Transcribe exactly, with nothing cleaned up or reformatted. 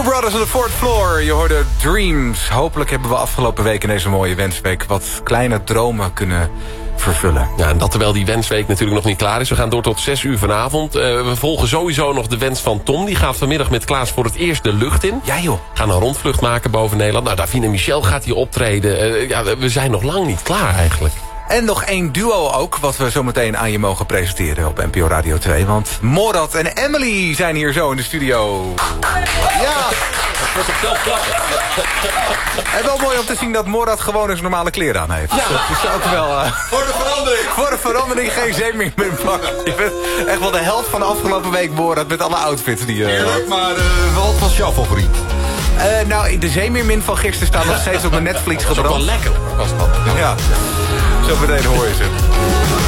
Two Brothers on the Fourth Floor. Je hoorde Dreams. Hopelijk hebben we afgelopen week in deze mooie wensweek wat kleine dromen kunnen vervullen. Ja, en dat terwijl die wensweek natuurlijk nog niet klaar is. We gaan door tot zes uur vanavond. Uh, we volgen sowieso nog de wens van Tom. Die gaat vanmiddag met Klaas voor het eerst de lucht in. Ja joh. Gaan een rondvlucht maken boven Nederland. Nou, Davine en Michel gaat hier optreden. Uh, ja, we zijn nog lang niet klaar eigenlijk. En nog één duo ook, wat we zo meteen aan je mogen presenteren op N P O Radio twee. Want Morad en Emily zijn hier zo in de studio. Ja! Dat was zelf klappen. En wel mooi om te zien dat Morad gewoon eens normale kleren aan heeft. Ja. Dat is ook wel... Uh, Voor de verandering. Voor de verandering geen zeeming meer pakken. Je bent echt wel de helft van de afgelopen week, Morad, met alle outfits die... Uh, Eerlijk, maar uh, wat was jouw favoriet? Uh, nou, de zeemeermin van gisteren staat nog steeds op mijn Netflix gebrand. Dat is ook wel lekker, was dat. Ja, zo meteen hoor je ze.